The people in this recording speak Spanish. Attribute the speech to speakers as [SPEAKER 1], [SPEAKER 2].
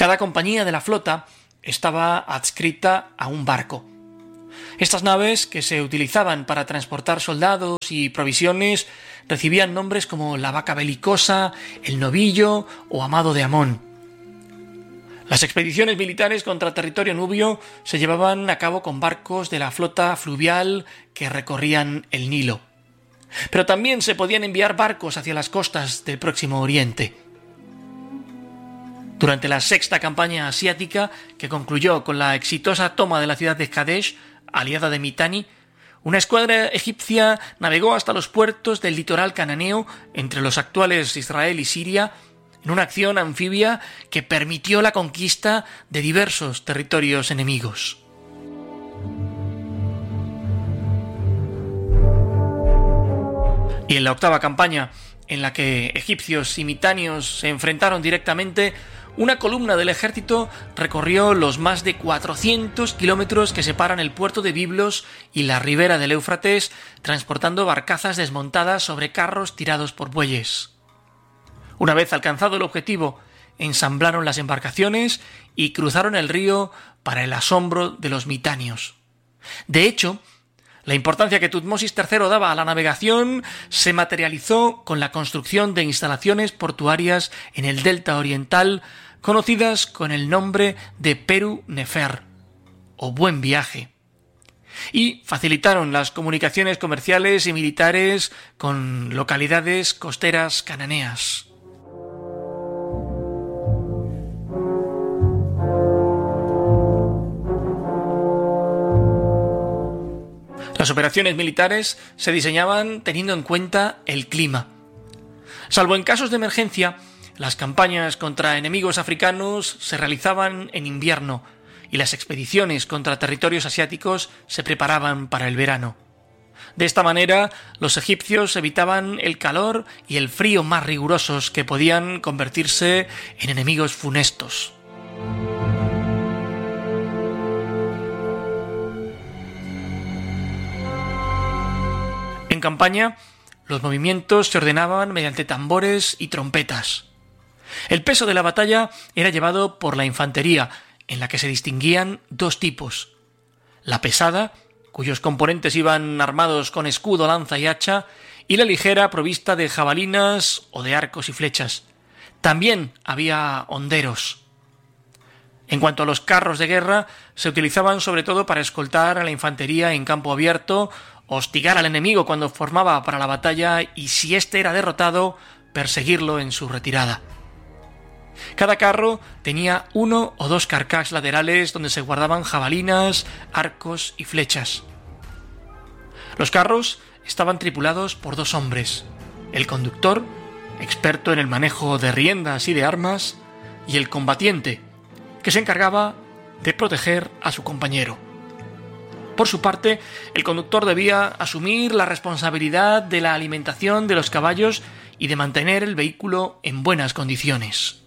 [SPEAKER 1] Cada compañía de la flota estaba adscrita a un barco. Estas naves, que se utilizaban para transportar soldados y provisiones, recibían nombres como la Vaca Belicosa, el Novillo o Amado de Amón. Las expediciones militares contra territorio nubio se llevaban a cabo con barcos de la flota fluvial que recorrían el Nilo. Pero también se podían enviar barcos hacia las costas del Próximo Oriente. Durante la sexta campaña asiática, que concluyó con la exitosa toma de la ciudad de Kadesh, aliada de Mitanni, una escuadra egipcia navegó hasta los puertos del litoral cananeo entre los actuales Israel y Siria en una acción anfibia que permitió la conquista de diversos territorios enemigos. Y en la octava campaña, en la que egipcios y mitanios se enfrentaron directamente, una columna del ejército recorrió los más de 400 kilómetros que separan el puerto de Biblos y la ribera del Éufrates, transportando barcazas desmontadas sobre carros tirados por bueyes. Una vez alcanzado el objetivo, ensamblaron las embarcaciones y cruzaron el río para el asombro de los mitanios. De hecho, la importancia que Tutmosis III daba a la navegación se materializó con la construcción de instalaciones portuarias en el delta oriental conocidas con el nombre de Peru Nefer, o Buen Viaje, y facilitaron las comunicaciones comerciales y militares con localidades costeras cananeas. Las operaciones militares se diseñaban teniendo en cuenta el clima. Salvo en casos de emergencia, las campañas contra enemigos africanos se realizaban en invierno y las expediciones contra territorios asiáticos se preparaban para el verano. De esta manera, los egipcios evitaban el calor y el frío más rigurosos que podían convertirse en enemigos funestos. En campaña, los movimientos se ordenaban mediante tambores y trompetas. El peso de la batalla era llevado por la infantería, en la que se distinguían dos tipos: la pesada, cuyos componentes iban armados con escudo, lanza y hacha, y la ligera, provista de jabalinas o de arcos y flechas. También había honderos. En cuanto a los carros de guerra, se utilizaban sobre todo para escoltar a la infantería en campo abierto, hostigar al enemigo cuando formaba para la batalla y, si éste era derrotado, perseguirlo en su retirada. Cada carro tenía 1 o 2 carcas laterales donde se guardaban jabalinas, arcos y flechas. Los carros estaban tripulados por 2 hombres: el conductor, experto en el manejo de riendas y de armas, y el combatiente, que se encargaba de proteger a su compañero. Por su parte, el conductor debía asumir la responsabilidad de la alimentación de los caballos y de mantener el vehículo en buenas condiciones.